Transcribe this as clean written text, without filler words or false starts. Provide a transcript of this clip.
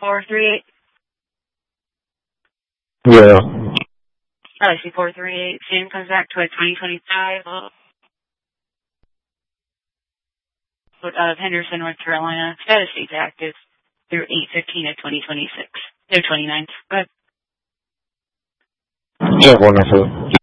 438. Yeah. Galaxy 438. Same comes back to a 2025. Out of Henderson, North Carolina. Status stays active through 8/15 of 2026. No, 29. Go ahead. Yeah, wonderful.